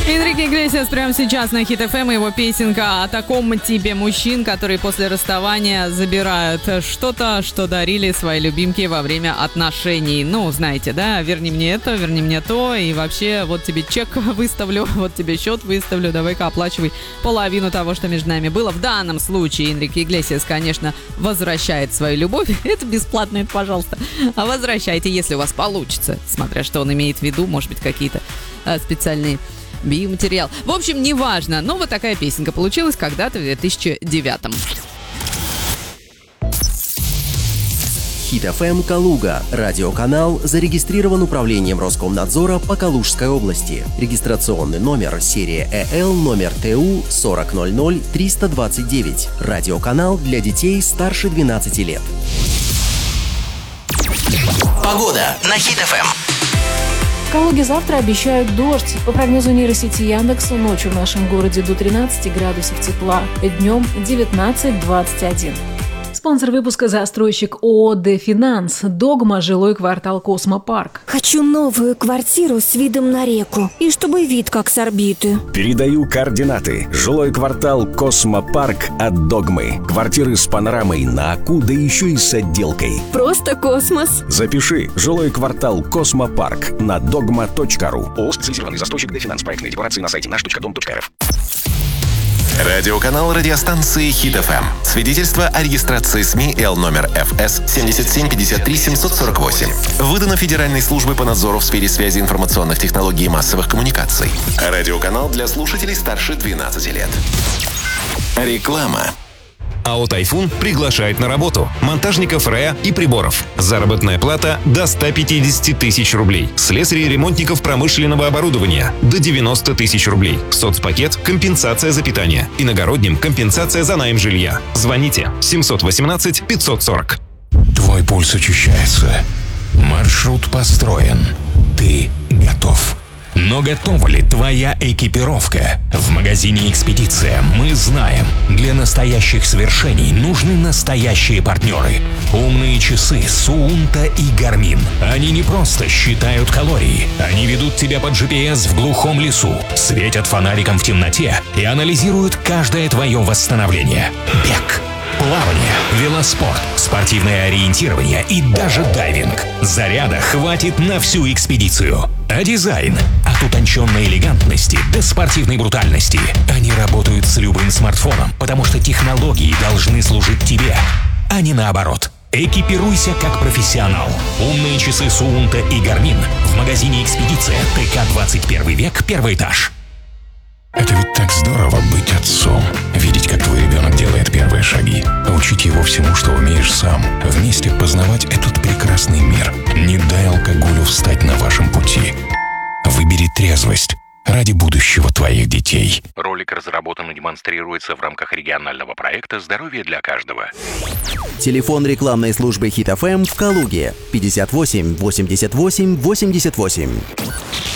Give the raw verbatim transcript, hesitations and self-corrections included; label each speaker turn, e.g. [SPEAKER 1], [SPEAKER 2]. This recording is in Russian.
[SPEAKER 1] Энрике Иглесиас прямо сейчас на Хит эф эм, его песенка о таком типе мужчин, которые после расставания забирают что-то, что дарили свои любимки во время отношений. Ну, знаете, да, верни мне это, верни мне то, и вообще вот тебе чек выставлю, вот тебе счет выставлю, давай-ка оплачивай половину того, что между нами было. В данном случае Энрике Иглесиас, конечно, возвращает свою любовь. Это бесплатно, это, пожалуйста. А возвращайте, если у вас получится, смотря что он имеет в виду, может быть, какие-то а, специальные биоматериал. В общем, неважно, но вот такая песенка получилась когда-то в две тысячи девятом.
[SPEAKER 2] Хит эф эм Калуга. Радиоканал зарегистрирован управлением Роскомнадзора по Калужской области. Регистрационный номер серия ЭЛ номер ТУ сорок ноль ноль триста двадцать девять. Радиоканал для детей старше двенадцати лет.
[SPEAKER 3] Погода на Хит эф эм.
[SPEAKER 4] В Калуге завтра обещают дождь. По прогнозу нейросети Яндекса, ночью в нашем городе до тринадцати градусов тепла, днем девятнадцать двадцать один. Спонсор выпуска — застройщик ООО «Дефинанс». Догма, жилой квартал «Космопарк».
[SPEAKER 5] Хочу новую квартиру с видом на реку. И чтобы вид как с орбиты.
[SPEAKER 6] Передаю координаты. Жилой квартал «Космопарк» от Догмы. Квартиры с панорамой на Аку, да еще и с отделкой.
[SPEAKER 5] Просто космос.
[SPEAKER 6] Запиши. Жилой квартал «Космопарк» на догма точка ру. ООО «Специализированный застройщик Дефинанс». Проектные декларации на сайте наш точка дом точка эр эф.
[SPEAKER 3] Радиоканал радиостанции Хит эф эм. Свидетельство о регистрации СМИ Л номер эф эс семь семь пять три семь сорок восемь. Выдано Федеральной службой по надзору в сфере связи информационных технологий и массовых коммуникаций. Радиоканал для слушателей старше двенадцати лет. Реклама.
[SPEAKER 7] АО «Тайфун» приглашает на работу монтажников РЭА и приборов. Заработная плата до ста пятидесяти тысяч рублей. Слесарей и ремонтников промышленного оборудования до девяноста тысяч рублей. Соцпакет – компенсация за питание. Иногородним – компенсация за найм жилья. Звоните семьсот восемнадцать пятьсот сорок.
[SPEAKER 8] Твой пульс учащается. Маршрут построен. Ты готов. Но готова ли твоя экипировка? В магазине «Экспедиция» мы знаем, для настоящих свершений нужны настоящие партнеры. Умные часы Суунта и Гармин. Они не просто считают калории, они ведут тебя под джи пи эс в глухом лесу, светят фонариком в темноте и анализируют каждое твое восстановление. Бег, плавание, велоспорт, спортивное ориентирование и даже дайвинг. Заряда хватит на всю экспедицию. А дизайн? От утонченной элегантности до спортивной брутальности. Они работают с любым смартфоном, потому что технологии должны служить тебе, а не наоборот. Экипируйся как профессионал. Умные часы Суунта и Гармин в магазине «Экспедиция», ТК двадцать первый век, первый этаж.
[SPEAKER 9] Это ведь так здорово быть отцом. Видеть, как твой ребенок делает первые шаги. Учить его всему, что умеешь сам. Вместе познавать этот прекрасный мир. Не дай алкоголю встать на вашем пути. Выбери трезвость ради будущего твоих детей.
[SPEAKER 10] Ролик разработан и демонстрируется в рамках регионального проекта «Здоровье для каждого».
[SPEAKER 2] Телефон рекламной службы Хит эф эм в Калуге пятьдесят восемь восемьдесят восемь восемьдесят восемь.